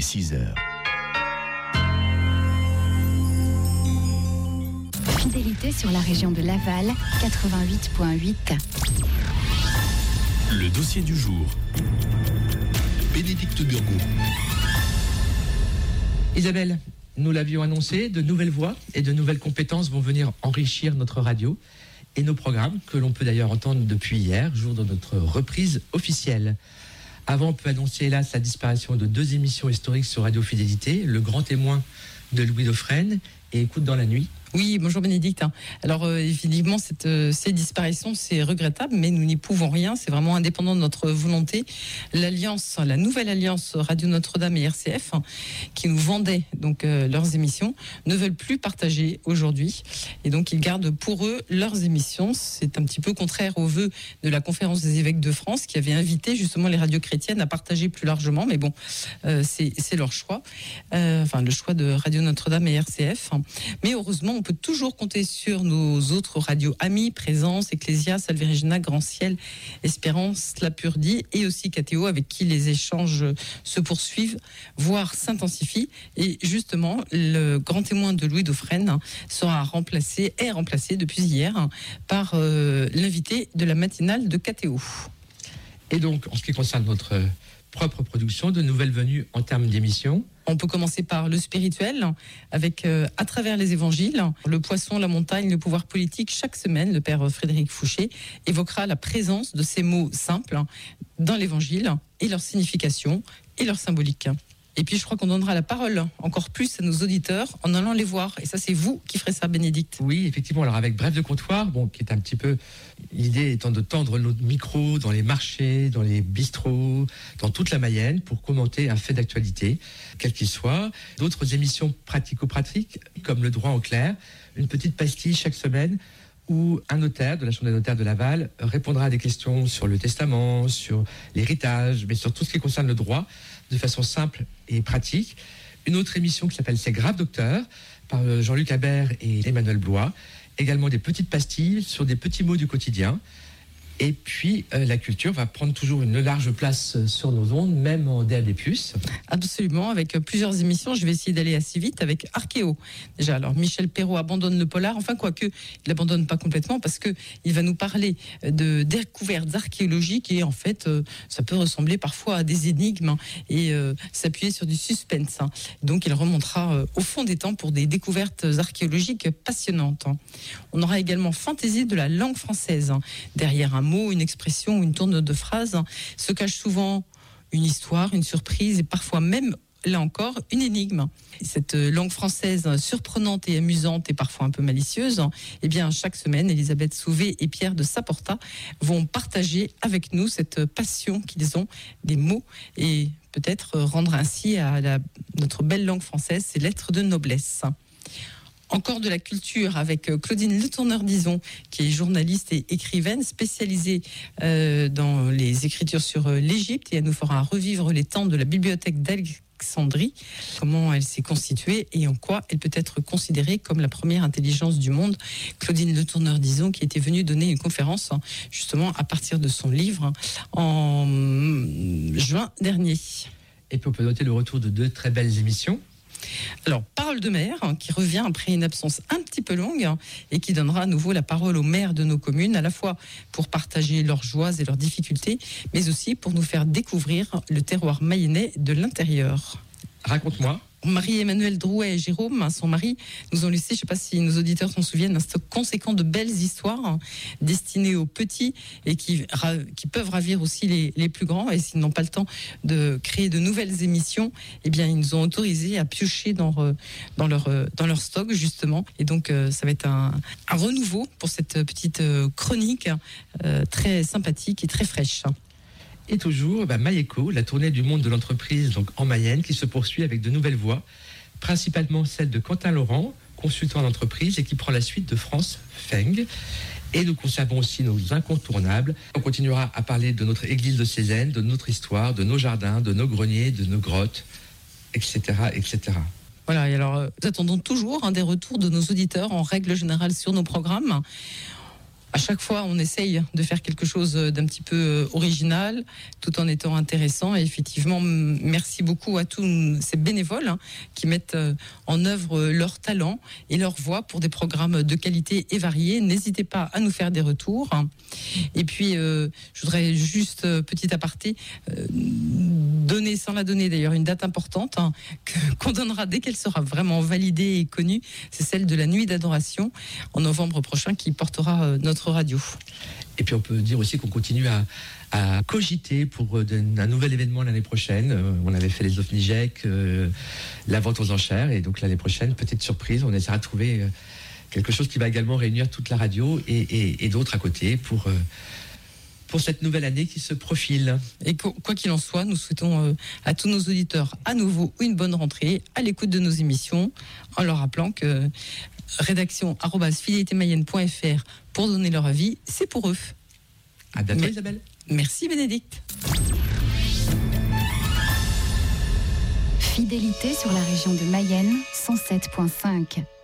6h. Fidélité sur la région de Laval, 88.8. Le dossier du jour. Bénédicte Burgot. Isabelle, nous l'avions annoncé, de nouvelles voix et de nouvelles compétences vont venir enrichir notre radio et nos programmes, que l'on peut d'ailleurs entendre depuis hier, jour de notre reprise officielle. Avant, on peut annoncer hélas la disparition de 2 émissions historiques sur Radio Fidélité, Le Grand Témoin de Louis Dauphren et Écoute dans la nuit. Oui, bonjour Bénédicte. Alors évidemment, ces disparitions, c'est regrettable, mais nous n'y pouvons rien. C'est vraiment indépendant de notre volonté. L'alliance, la nouvelle alliance Radio Notre-Dame et RCF, qui nous vendait donc leurs émissions, ne veulent plus partager aujourd'hui. Et donc ils gardent pour eux leurs émissions. C'est un petit peu contraire aux vœux de la Conférence des évêques de France, qui avait invité justement les radios chrétiennes à partager plus largement. Mais bon, c'est leur choix. Enfin, le choix de Radio Notre-Dame et RCF. Mais heureusement, on peut toujours compter sur nos autres radios amies, Présence, Ecclésia, Salve Regina, Grand Ciel, Espérance, La Purdie et aussi KTO, avec qui les échanges se poursuivent, voire s'intensifient. Et justement, le Grand Témoin de Louis Dauphren est remplacé depuis hier par l'invité de la matinale de KTO. Et donc, en ce qui concerne notre propre production, de nouvelles venues en termes d'émissions. On peut commencer par le spirituel, avec à travers les évangiles, le poisson, la montagne, le pouvoir politique. Chaque semaine, le père Frédéric Fouché évoquera la présence de ces mots simples dans l'évangile et leur signification et leur symbolique. Et puis, je crois qu'on donnera la parole encore plus à nos auditeurs en allant les voir. Et ça, c'est vous qui ferez ça, Bénédicte. Oui, effectivement. Alors, avec Bref de comptoir, qui est un petit peu... L'idée étant de tendre notre micro dans les marchés, dans les bistrots, dans toute la Mayenne, pour commenter un fait d'actualité, quel qu'il soit. D'autres émissions pratico-pratiques, comme Le Droit en clair, une petite pastille chaque semaine, où un notaire de la Chambre des notaires de Laval répondra à des questions sur le testament, sur l'héritage, mais sur tout ce qui concerne le droit, de façon simple et pratique. Une autre émission qui s'appelle C'est grave docteur, par Jean-Luc Habert et Emmanuel Blois. Également des petites pastilles sur des petits mots du quotidien. Et puis, la culture va prendre toujours une large place sur nos ondes, même en DAB+. Absolument, avec plusieurs émissions. Je vais essayer d'aller assez vite avec Archéo. Déjà, alors Michel Perrault abandonne le polar. Enfin, quoique, il n'abandonne pas complètement parce qu'il va nous parler de découvertes archéologiques et en fait, ça peut ressembler parfois à des énigmes et s'appuyer sur du suspense. Donc, il remontera au fond des temps pour des découvertes archéologiques passionnantes. On aura également Fantaisie de la langue française. Derrière un mot, une expression ou une tourne de phrase se cache souvent une histoire, une surprise et parfois même, là encore, une énigme. Cette langue française surprenante et amusante et parfois un peu malicieuse, eh bien, chaque semaine, Elisabeth Sauvé et Pierre de Saporta vont partager avec nous cette passion qu'ils ont des mots et peut-être rendre ainsi à notre belle langue française ses lettres de noblesse. Encore de la culture avec Claudine Letourneur-Dizon, qui est journaliste et écrivaine spécialisée dans les écritures sur l'Égypte, et elle nous fera revivre les temps de la bibliothèque d'Alexandrie, comment elle s'est constituée et en quoi elle peut être considérée comme la première intelligence du monde. Claudine Letourneur-Dizon qui était venue donner une conférence justement à partir de son livre en juin dernier. Et puis on peut noter le retour de 2 très belles émissions. Alors, Parole de maire, qui revient après une absence un petit peu longue et qui donnera à nouveau la parole aux maires de nos communes, à la fois pour partager leurs joies et leurs difficultés, mais aussi pour nous faire découvrir le terroir mayennais de l'intérieur. Raconte-moi. Marie-Emmanuelle Drouet et Jérôme, son mari, nous ont laissé, je ne sais pas si nos auditeurs s'en souviennent, un stock conséquent de belles histoires destinées aux petits et qui peuvent ravir aussi les plus grands. Et s'ils n'ont pas le temps de créer de nouvelles émissions, eh bien, ils nous ont autorisé à piocher dans leur stock, justement. Et donc, ça va être un renouveau pour cette petite chronique très sympathique et très fraîche. Et toujours, Maïeko, la tournée du monde de l'entreprise donc en Mayenne, qui se poursuit avec de nouvelles voix, principalement celle de Quentin Laurent, consultant en entreprise et qui prend la suite de France Feng. Et nous conservons aussi nos incontournables. On continuera à parler de notre église de Cézanne, de notre histoire, de nos jardins, de nos greniers, de nos grottes, etc., etc. Voilà, et alors nous attendons toujours des retours de nos auditeurs en règle générale sur nos programmes. À chaque fois, on essaye de faire quelque chose d'un petit peu original, tout en étant intéressant. Et effectivement, merci beaucoup à tous ces bénévoles qui mettent en œuvre leur talent et leur voix pour des programmes de qualité et variés. N'hésitez pas à nous faire des retours. Et puis, je voudrais juste, petit aparté, donner, sans la donner d'ailleurs, une date importante qu'on donnera dès qu'elle sera vraiment validée et connue. C'est celle de la Nuit d'adoration en novembre prochain qui portera notre radio. Et puis on peut dire aussi qu'on continue à cogiter pour un nouvel événement l'année prochaine. On avait fait les OVNIJEC, la vente aux enchères, et donc l'année prochaine, petite surprise, on essaiera de trouver quelque chose qui va également réunir toute la radio et d'autres à côté pour cette nouvelle année qui se profile. Et quoi qu'il en soit, nous souhaitons à tous nos auditeurs à nouveau une bonne rentrée à l'écoute de nos émissions, en leur rappelant que rédaction@fidélitémayenne.fr pour donner leur avis, c'est pour eux. À bientôt, Isabelle. Merci Bénédicte. Fidélité sur la région de Mayenne 107.5.